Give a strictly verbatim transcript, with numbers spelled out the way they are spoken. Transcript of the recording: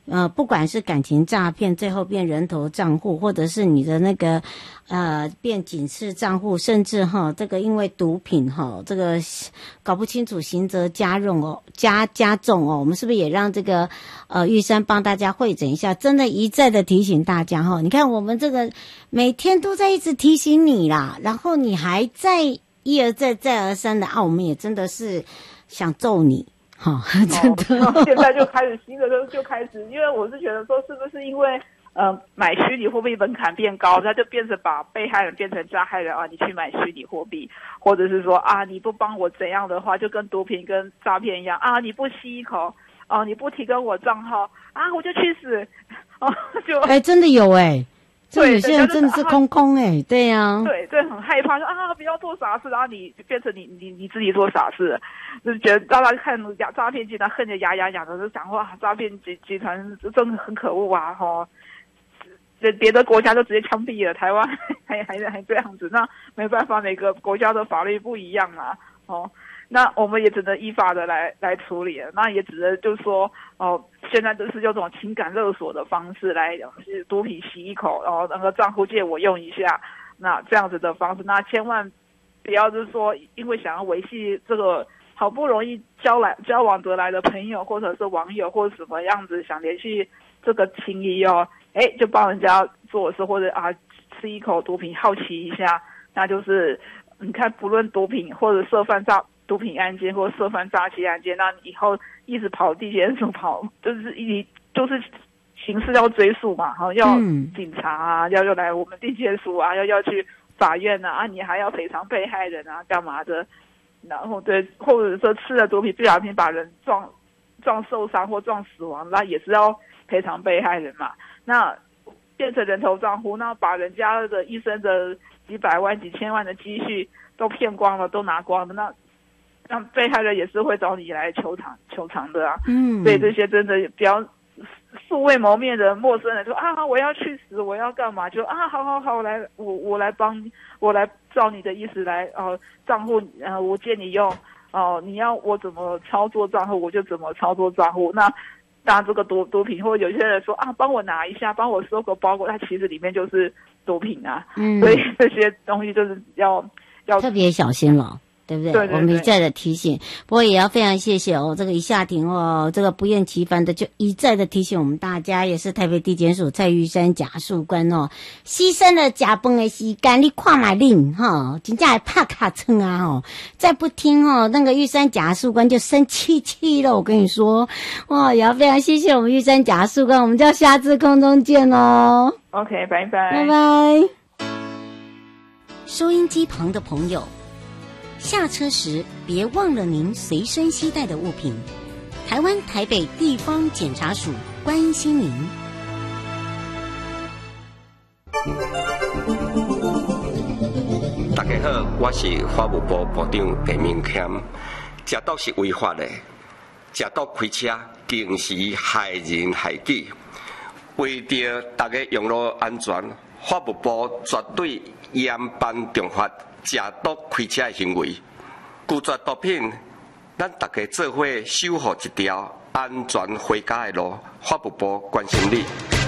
呃，不管是感情诈骗，最后变人头账户，或者是你的那个呃变警示账户，甚至哈这个因为毒品哈这个搞不清楚刑责加重哦，加加重哦，我们是不是也让这个呃玉山帮大家汇诊一下？真的一再的提醒大家哈，你看我们这个每天都在一直提醒你啦，然后你还在一而再再而三的啊，我们也真的是想揍你。好、哦，真的、 哦，现在就开始新的就就开始，因为我是觉得说，是不是因为呃买虚拟货币门槛变高，那就变成把被害人变成加害人啊？你去买虚拟货币，或者是说啊你不帮我怎样的话，就跟毒品跟诈骗一样啊，你不吸一口哦，你不提供我账号啊，我就去死哦，就哎、欸，真的有哎、欸。这有些人真的是空空哎、欸，对呀、啊， 对对，很害怕，说啊不要做傻事，然后你变成你你你自己做傻事，就是觉得大家看诈诈骗集团恨得牙痒痒的，就想哇诈骗集集团真的很可恶啊哈，别别的国家就直接枪毙了，台湾还还还这样子，那没办法，每个国家的法律不一样啊，哦。那我们也只能依法的来来处理了，那也只能就是说，哦，现在都是用这种情感勒索的方式来，是毒品吸一口，然后那个账户借我用一下，那这样子的方式，那千万不要就是说，因为想要维系这个好不容易交来交往得来的朋友，或者是网友，或者什么样子想联系这个情谊哦，哎，就帮人家做事，或者啊吃一口毒品好奇一下，那就是你看，不论毒品或者涉犯诈。毒品案件或涉犯诈欺案件，那以后一直跑地检署跑，就是一就是刑事要追诉嘛，哈，要警察啊，嗯、要要来我们地检署啊，要要去法院啊，啊，你还要赔偿被害人啊，干嘛的？然后对，或者说吃了毒品不小心把人撞撞受伤或撞死亡，那也是要赔偿被害人嘛。那变成人头账户，那把人家的一生的几百万、几千万的积蓄都骗光了，都拿光了，那。让被害人也是会找你来求偿求偿的啊，嗯，所以这些真的比较素未谋面的陌生人说啊，我要去死，我要干嘛？就啊，好好好，我来，我我来帮，我来照你的意思来，哦，账户，呃，我借你用，哦，你要我怎么操作账户，我就怎么操作账户。那当然这个毒毒品，或者有些人说啊，帮我拿一下，帮我收个包裹，它其实里面就是毒品啊，嗯，所以这些东西就是要要特别小心了。对不对？ 对对对， 我们一再的提醒，不过也要非常谢谢哦，这个一下庭哦，这个不厌其烦的就一再的提醒我们大家，也是台北地检署蔡玉山检察官哦，牺牲了吃饭的时间，你看嘛令哈，真正还怕卡称啊哈，再不听哦，那个玉山检察官就生气气了，我跟你说，哇，也要非常谢谢我们玉山检察官，我们就要下次空中见哦。 OK， 拜拜， 拜拜。收音机旁的朋友。下车时别忘了您随身携带的物品。台湾台北地方检察署关心您。 大家好，我是法务部部长陈明谦。食毒是违法的，食毒开车更是害人害己。为着大家用路安全，法务部绝对严办重罚食毒开车的行为。拒绝毒品，咱大家做伙守护一条安全回家的路。法务部关心你。